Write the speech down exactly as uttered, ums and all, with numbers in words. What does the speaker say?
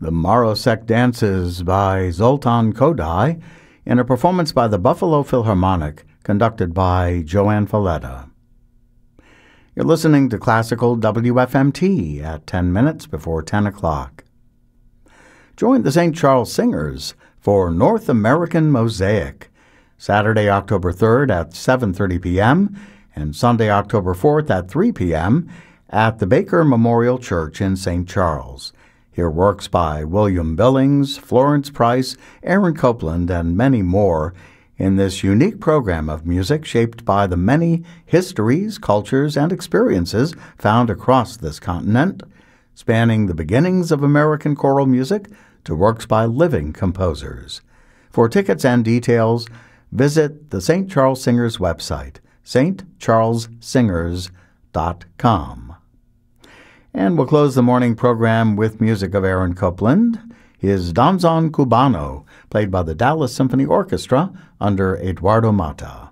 The Marosek Dances by Zoltan Kodály in a performance by the Buffalo Philharmonic, conducted by Joanne Falletta. You're listening to Classical W F M T at ten minutes before ten o'clock. Join the Saint Charles Singers for North American Mosaic, Saturday, October third at seven thirty p.m. and Sunday, October fourth at three p.m. at the Baker Memorial Church in Saint Charles. Hear works by William Billings, Florence Price, Aaron Copland, and many more in this unique program of music shaped by the many histories, cultures, and experiences found across this continent, spanning the beginnings of American choral music to works by living composers. For tickets and details, visit the Saint Charles Singers website, s t charles singers dot com. And we'll close the morning program with music of Aaron Copland, his Danzón Cubano, played by the Dallas Symphony Orchestra under Eduardo Mata.